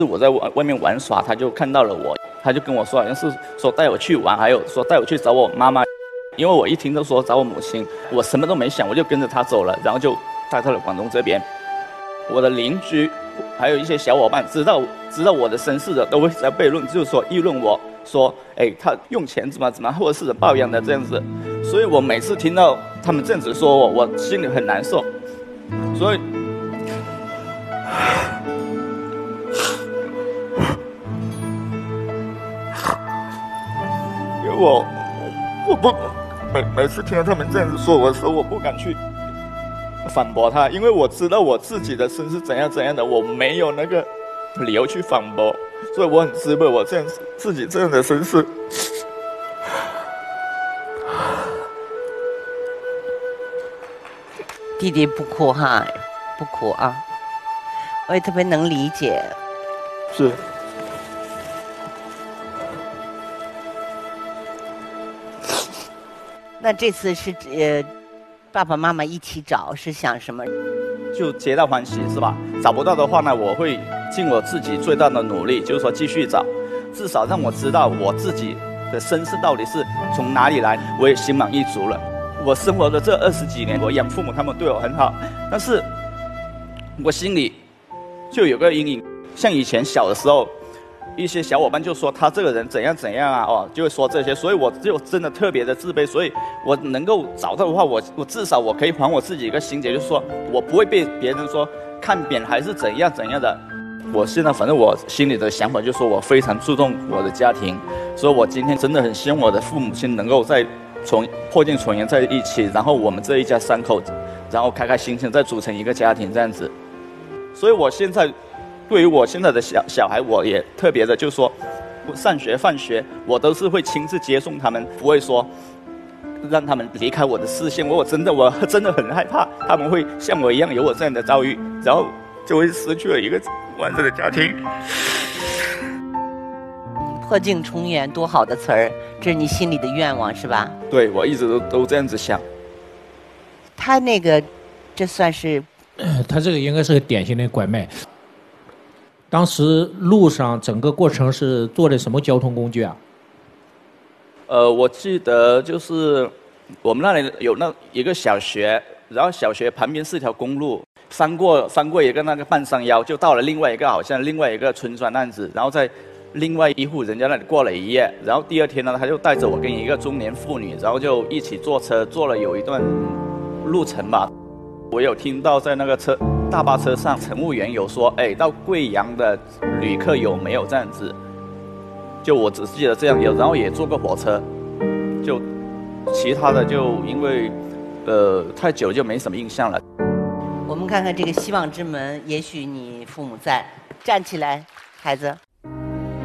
我在外面玩耍，他就看到了我，他就跟我说，好像是说带我去玩，还有说带我去找我妈妈。因为我一听到说找我母亲，我什么都没想，我就跟着他走了，然后就带到了广东这边。我的邻居还有一些小伙伴知道我的身世的，都会在悖论，就是说议论我说，他用钱怎么或者是抱养的这样子。所以我每次听到他们这样子说我心里很难受。所以因为我不每次听到他们这样子说我的时候，我不敢去反驳他，因为我知道我自己的身是怎样的，我没有那个理由去反驳，所以我很自卑我这样自己这样的身世。 弟弟不哭哈，不哭啊，我也特别能理解。 是。 那这次是爸爸妈妈一起找，是想什么？ 就皆大欢喜是吧？找不到的话呢，我会尽我自己最大的努力，就是说继续找，至少让我知道我自己的身世到底是从哪里来，我也心满意足了。我生活的这20几年，我养父母他们对我很好，但是我心里就有个阴影。像以前小的时候，一些小伙伴就说他这个人怎样啊，就会说这些，所以我就真的特别的自卑。所以我能够找到的话，我至少我可以还我自己一个心结，就是说我不会被别人说看扁还是怎样的。我现在反正我心里的想法就是说我非常注重我的家庭，所以我今天真的很希望我的父母亲能够再破镜重圆在一起，然后我们这一家3口，然后开开心心再组成一个家庭这样子。所以我现在对于我现在的小孩，我也特别的就是说，上学放学我都是会亲自接送他们，不会说让他们离开我的视线。我真的很害怕他们会像我一样有我这样的遭遇，然后就会失去了一个完整的家庭。 破镜重圆，多好的词儿，这是你心里的愿望是吧？ 对，我一直都这样子想。 他那个，这算是， 他这个应该是个典型的拐卖。当时路上整个过程是坐的什么交通工具啊？ 我记得就是我们那里有一个小学，然后小学旁边是一条公路，翻过一个那个半山腰，就到了另外一个村庄那样子，然后在另外一户人家那里过了一夜，然后第2天呢，他就带着我跟一个中年妇女，然后就一起坐车，坐了有一段路程吧。我有听到在那个大巴车上，乘务员有说，到贵阳的旅客有没有这样子？就我只记得这样有，然后也坐过火车，就其他的就因为太久就没什么印象了。 我们看看这个希望之门，也许你父母在，站起来，孩子。